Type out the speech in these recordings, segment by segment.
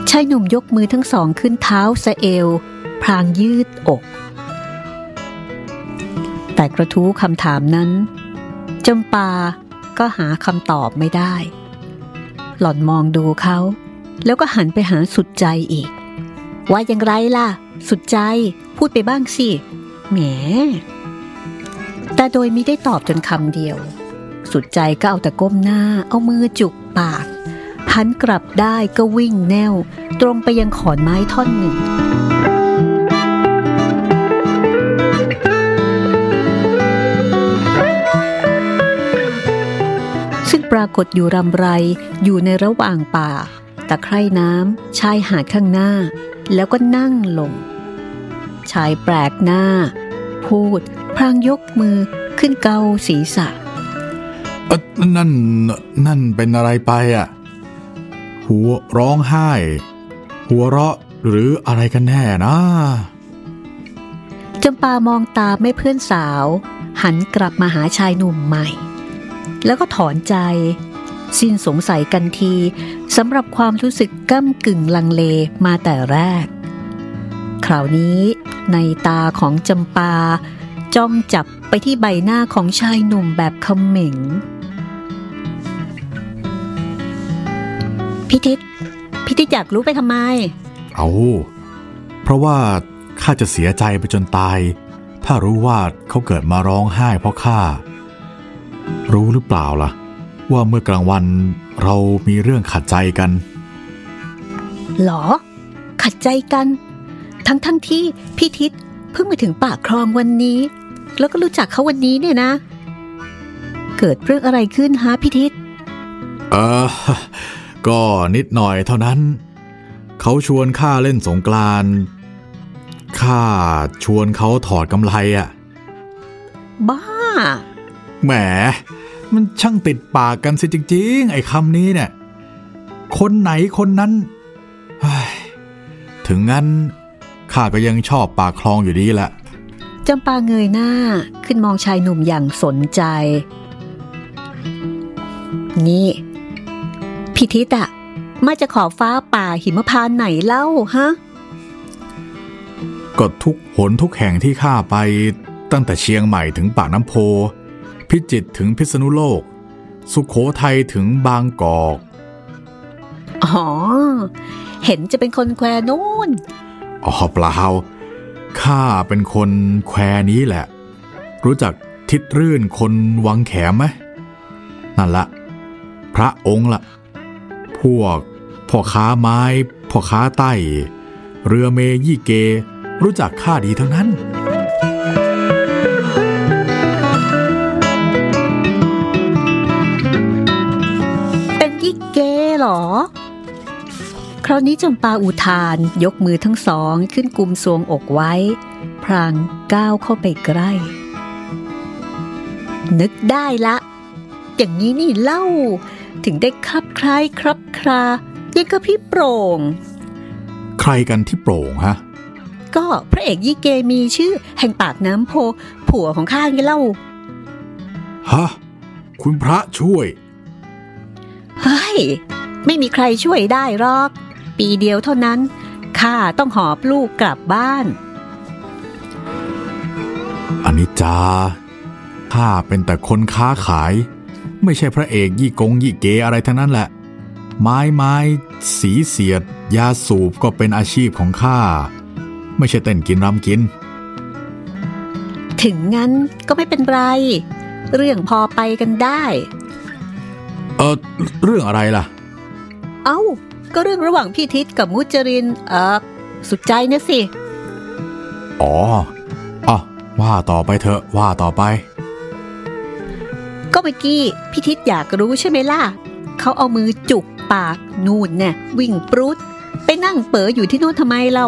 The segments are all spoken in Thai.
ชายหนุ่มยกมือทั้งสองขึ้นเท้าสะเอวพลางยืดอกแต่กระทู้คำถามนั้นจำปาก็หาคำตอบไม่ได้หล่อนมองดูเขาแล้วก็หันไปหาสุดใจอีกว่าอย่างไรล่ะสุดใจพูดไปบ้างสิแหมแต่โดยมิได้ตอบจนคำเดียวสุดใจก็เอาแต่ก้มหน้าเอามือจุกปากหันกลับได้ก็วิ่งแนวตรงไปยังขอนไม้ท่อนหนึ่งซึ่งปรากฏอยู่รำไรอยู่ในระหว่างป่าตะไคร่น้ำชายหาดข้างหน้าแล้วก็นั่งลงชายแปลกหน้าพูดพลางยกมือขึ้นเกาศีรษะนั่นเป็นอะไรไปอ่ะหัวร้องไห้หัวเราะหรืออะไรกันแน่นะจำปามองตาไม่เพื่อนสาวหันกลับมาหาชายหนุ่มใหม่แล้วก็ถอนใจสิ้นสงสัยกันทีสำหรับความรู้สึกก้ำกึ่งลังเลมาแต่แรกคราวนี้ในตาของจำปาจ้องจับไปที่ใบหน้าของชายหนุ่มแบบเขม็งพี่ทิศอยากรู้ไปทำไมเพราะว่าข้าจะเสียใจไปจนตายถ้ารู้ว่าเขาเกิดมาร้องไห้เพราะข้ารู้หรือเปล่าล่ะว่าเมื่อกลางวันเรามีเรื่องขัดใจกันหรอขัดใจกันทั้งที่พี่ทิศเพิ่งมาถึงปากคลองวันนี้แล้วก็รู้จักเขาวันนี้เนี่ยนะเกิดเรื่องอะไรขึ้นฮะพี่ทิศก็นิดหน่อยเท่านั้นเขาชวนข้าเล่นสงกรานต์ข้าชวนเขาถอดกำไลอ่ะบ้าแหมมันช่างติดปากกันสิจริงๆไอ้คำนี้เนี่ยคนไหนคนนั้นถึงงั้นข้าก็ยังชอบปากคลองอยู่ดีแหละจำปาเงยหน้าขึ้นมองชายหนุ่มอย่างสนใจนี่พี่ทิศอะมาจะขอฟ้าป่าหิมพานต์ไหนเล่าฮะก็ทุกหนทุกแห่งที่ข้าไปตั้งแต่เชียงใหม่ถึงปากน้ำโพพิจิตรถึงพิษณุโลกสุโขทัยถึงบางกอกเห็นจะเป็นคนแควนู้นเปล่าข้าเป็นคนแควนี้แหละรู้จักทิศรื่นคนวังแขมไหมนั่นละพระองค์ละพวกพ่อค้าไม้พ่อค้าไต้เรือเมยี่เกรู้จักข้าดีทั้งนั้นเป็นยี่เกเหรอคราวนี้จำปาอุทานยกมือทั้งสองขึ้นกุมทรวงอกไว้พลางก้าวเข้าไปใกล้นึกได้ละอย่างนี้นี่เล่าถึงได้คลับคล้ายคลับคลายังกับพี่โปร่งใครกันที่โปร่งฮะก็พระเอกยี่เกมีชื่อแห่งปากน้ำโพผัวของข้าไงเล่าฮะคุณพระช่วยเฮ้ยไม่มีใครช่วยได้หรอกปีเดียวเท่านั้นข้าต้องหอบลูกกลับบ้านอนิจจาข้าเป็นแต่คนค้าขายไม่ใช่พระเอกยี่กงยี่เกอะไรทั้งนั้นแหละไม้สีเสียดยาสูบก็เป็นอาชีพของข้าไม่ใช่เต้นกินรำกินถึงงั้นก็ไม่เป็นไรเรื่องพอไปกันได้เรื่องอะไรล่ะก็เรื่องระหว่างพี่ทิศกับมุจรินสุดใจนะสิว่าต่อไปเถอะว่าต่อไปก็เมื่อกี้พี่ทิศอยากรู้ใช่ไหมล่ะเขาเอามือจุกปากนู่นเนี่ยวิ่งปรุดไปนั่งเป๋ออยู่ที่นู่นทำไมเล่า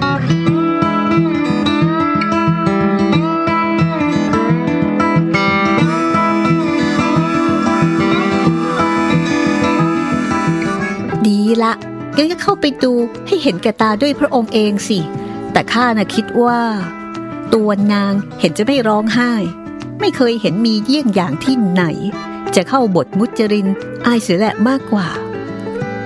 ดีละงั้นก็เข้าไปดูให้เห็นแก่ตาด้วยพระองค์เองสิแต่ข้าน่ะคิดว่าตัวนางเห็นจะไม่ร้องไห้ไม่เคยเห็นมีเยี่ยงอย่างที่ไหนจะเข้าบทมุจรินอายเสียแหละมากกว่า